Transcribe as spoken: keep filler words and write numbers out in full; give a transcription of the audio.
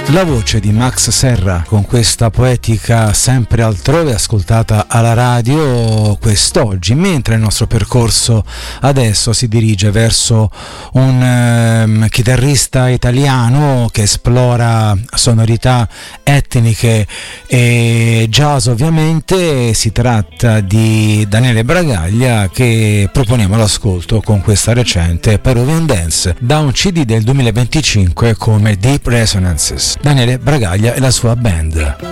La voce di Max Serra con questa poetica sempre altrove ascoltata alla radio quest'oggi, mentre il nostro percorso adesso si dirige verso un ehm, chitarrista italiano che esplora sonorità etniche e jazz. Ovviamente si tratta di Daniele Bragaglia, che proponiamo all'ascolto con questa recente Peruvian Dance da un C D del duemilaventicinque come Deep Resonances. Daniele Bragaglia e la sua band.